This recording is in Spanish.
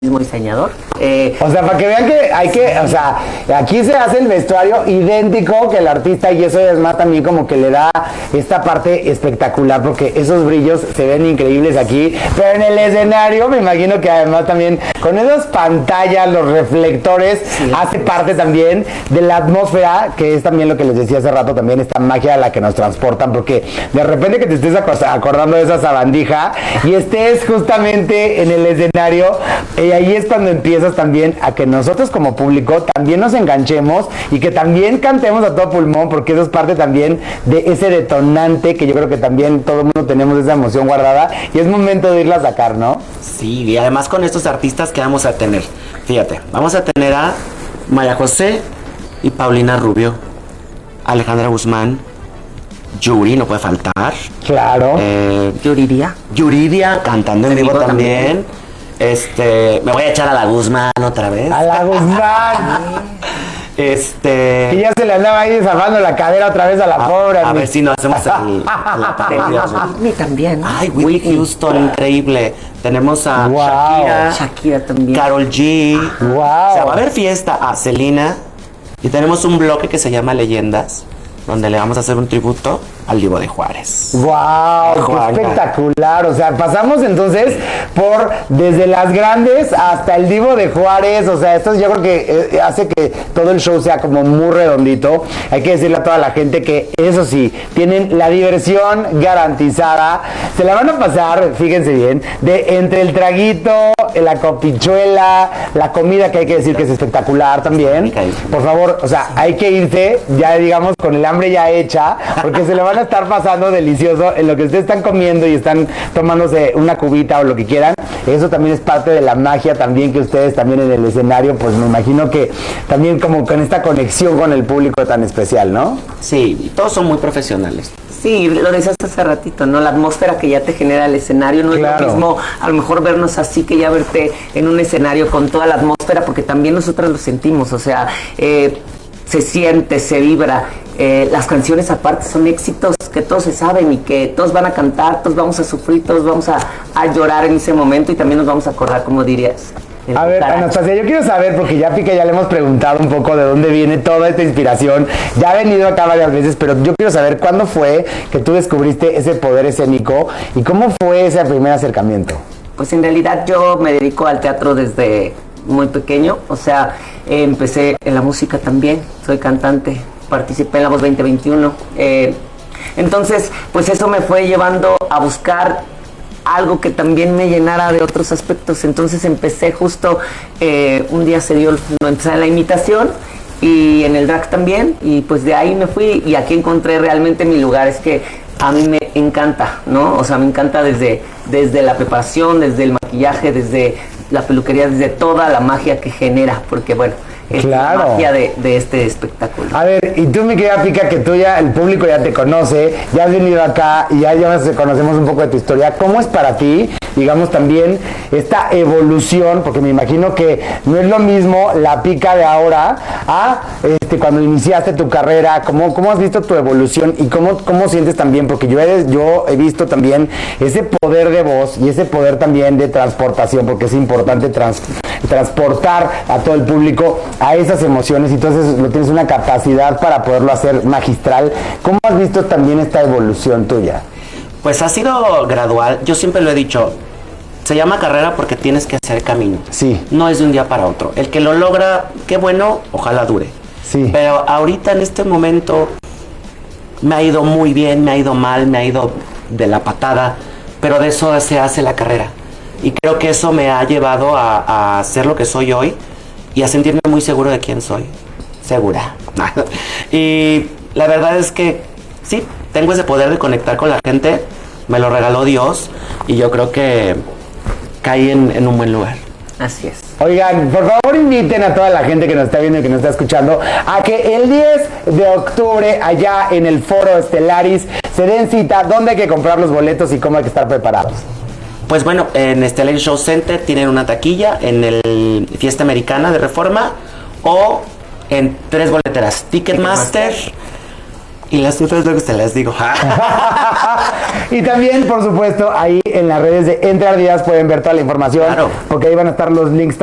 mismo diseñador. O sea, para que vean que hay que, o sea, aquí se hace el vestuario idéntico que el artista y eso es más también como que le da esta parte espectacular porque esos brillos se ven increíbles aquí, pero en el escenario me imagino que además también con esas pantallas, los reflectores, sí, hace parte también de la atmósfera, que es también lo que les decía hace rato, también esta magia a la que nos transportan, porque de repente que te estés acordando de esa sabandija y estés justamente en el escenario, y ahí es cuando empiezas también a que nosotros como público también nos enganchemos y que también cantemos a todo pulmón, porque eso es parte también de ese detonante que yo creo que también todo el mundo tenemos esa emoción guardada y es momento de irla a sacar, ¿no? Sí, y además con estos artistas que vamos a tener, fíjate, vamos a tener a María José y Paulina Rubio, Alejandra Guzmán, Yuri, no puede faltar. Claro. Yuridia cantando en vivo también. Me voy a echar a la Guzmán otra vez. A la Guzmán. Y ya se le andaba ahí desarmando la cadera otra vez a la pobre. A ver si no hacemos la parodia. Whitney también. Ay, Whitney Houston, increíble. Tenemos a Shakira también. Karol G. Wow. O sea, va a haber fiesta a Selena. Y tenemos un bloque que se llama Leyendas, donde le vamos a hacer un tributo al Divo de Juárez. ¡Wow! ¡Qué espectacular! O sea, pasamos entonces por desde las grandes hasta el Divo de Juárez. O sea, esto yo creo que hace que todo el show sea como muy redondito. Hay que decirle a toda la gente que, eso sí, tienen la diversión garantizada. Se la van a pasar, fíjense bien, de entre el traguito, la copichuela, la comida que hay que decir que es espectacular también. Por favor, o sea, hay que irse ya, digamos, con el hambre ya hecha, porque se le van a estar pasando delicioso en lo que ustedes están comiendo y están tomándose una cubita o lo que quieran. Eso también es parte de la magia también que ustedes también en el escenario, pues me imagino que también como con esta conexión con el público tan especial, ¿no? Sí, todos son muy profesionales. Sí, lo decías hace ratito, ¿no? La atmósfera que ya te genera el escenario no es lo mismo a lo mejor vernos así que ya verte en un escenario con toda la atmósfera, porque también nosotros lo sentimos, o sea, se siente, se vibra. Las canciones aparte son éxitos que todos se saben y que todos van a cantar, todos vamos a sufrir, todos vamos a llorar en ese momento y también nos vamos a acordar, como dirías. A ver, Anastasia, yo quiero saber, porque ya Pica ya le hemos preguntado un poco de dónde viene toda esta inspiración. Ya ha venido acá varias veces, pero yo quiero saber cuándo fue que tú descubriste ese poder escénico y cómo fue ese primer acercamiento. Pues en realidad yo me dedico al teatro desde muy pequeño, o sea, empecé en la música también, soy cantante, participé en La Voz 2021. Entonces, pues eso me fue llevando a buscar algo que también me llenara de otros aspectos. Entonces empecé justo, un día se dio, empecé en la imitación y en el drag también, y pues de ahí me fui y aquí encontré realmente mi lugar. Es que a mí me encanta, ¿no? O sea, me encanta desde la preparación, desde el maquillaje, desde la peluquería, desde toda la magia que genera, porque bueno, es la magia de este espectáculo. A ver, y tú, mi querida Pica, que tú ya, el público ya te conoce, ya has venido acá y ya conocemos un poco de tu historia. ¿Cómo es para ti, digamos, también esta evolución? Porque me imagino que no es lo mismo la Pica de ahora a cuando iniciaste tu carrera. ¿Cómo has visto tu evolución y cómo sientes también? Porque yo he visto también ese poder de voz y ese poder también de transportación, porque es importante transportar a todo el público a esas emociones, y entonces lo tienes una capacidad para poderlo hacer magistral. ¿Cómo has visto también esta evolución tuya? Pues ha sido gradual. Yo siempre lo he dicho, se llama carrera porque tienes que hacer camino. Sí. No es de un día para otro. El que lo logra, qué bueno, ojalá dure. Sí. Pero ahorita en este momento me ha ido muy bien, me ha ido mal, me ha ido de la patada, pero de eso se hace la carrera. Y creo que eso me ha llevado a ser lo que soy hoy y a sentirme muy seguro de quién soy. Segura. Y la verdad es que sí, tengo ese poder de conectar con la gente. Me lo regaló Dios y yo creo que caí en un buen lugar. Así es. Oigan, por favor inviten a toda la gente que nos está viendo y que nos está escuchando a que el 10 de octubre allá en el Foro Stellaris se den cita. ¿Dónde hay que comprar los boletos y cómo hay que estar preparados? Pues bueno, en Stellaris Show Center tienen una taquilla, en el Fiesta Americana de Reforma o en 3 boleteras, Ticketmaster Y las otras luego se las digo. Y también, por supuesto, ahí en las redes de Entre Ardidas pueden ver toda la información. Claro. Porque ahí van a estar los links